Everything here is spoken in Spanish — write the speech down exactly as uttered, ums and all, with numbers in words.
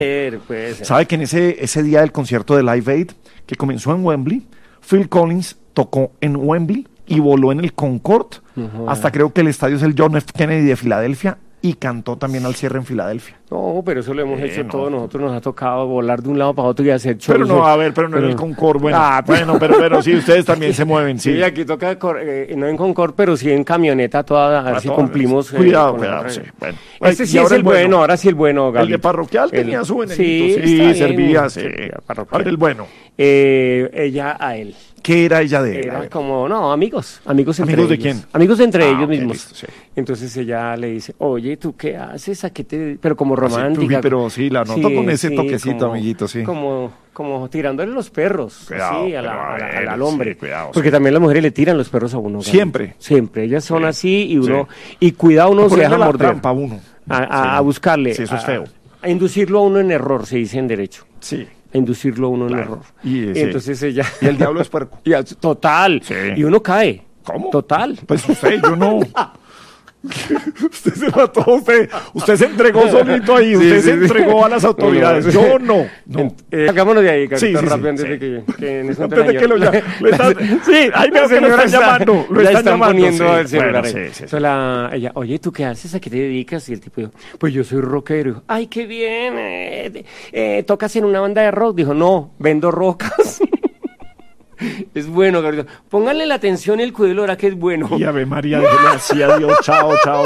ser, puede ser. ¿Sabe que en ese, ese día del concierto de Live Aid, que comenzó en Wembley, Phil Collins tocó en Wembley y voló en el Concorde, uh-huh. hasta creo que el estadio es el John F. Kennedy de Filadelfia, y cantó también al cierre en Filadelfia. No, pero eso lo hemos eh, hecho no. todos. Nosotros nos ha tocado volar de un lado para otro y hacer shows. Pero no, a ver, pero no pero... en el Concorde. Bueno, ah, bueno pero, pero sí, ustedes también se mueven, sí. Sí, aquí toca, eh, no en Concorde, pero sí en camioneta toda, a ver si cumplimos. Eh, cuidado, eh, cuidado, sí. Bueno. Este sí es el bueno. bueno, ahora sí el bueno, Gaby. El de parroquial el... tenía su venenito, sí, sí, servía, sí. Ahora el bueno. Eh, ella a él. ¿Qué era ella de él? Era como, no, amigos, amigos entre ¿Amigos ellos. de quién? Amigos entre ah, ellos okay, mismos. Listo, sí. Entonces ella le dice, oye, ¿tú qué haces? ¿A qué te...? Pero como romántica. Sí, pero sí, la noto sí, con ese sí, toquecito, como, amiguito, sí. Como, como tirándole los perros, cuidado, sí, a la, a la, a la, al hombre. Sí, cuidado, porque sí. también las mujeres le tiran los perros a uno. Siempre. Gaby. Siempre, ellas son sí, así y uno... Sí. Y cuidado, uno se deja la morder. Trampa a uno. A, a, sí. a buscarle. Sí, eso es feo. A, a inducirlo a uno en error, se dice en derecho. Sí. A inducirlo a uno claro. en error. Y, y entonces ella... Y el diablo es puerco. Y, total. Sí. Y uno cae. ¿Cómo? Total. Pues usted, yo no. Usted se mató, usted, usted se entregó solito ahí, usted sí, se sí, entregó sí. a las autoridades. No, no, yo no. no. Eh, Sacámonos de ahí, Carita, sí, sí, rápido, sí, antes sí. de que, que en ese antes de que lo, ya, lo están, sí, ahí veo que lo están llamando, lo están, están llamando, poniendo sí. el celular. Bueno, ahí. sí, sí, Entonces la, ella, oye, ¿tú qué haces? ¿A qué te dedicas? Y el tipo dijo, pues yo soy rockero. Ay, qué bien, eh, eh, ¿tocas en una banda de rock? Dijo, no, vendo rocas. Es bueno, Gabriel. Pónganle la atención y el cuidado, ahora que es bueno. Y Ave María, déjeme así, adiós, chao, chao.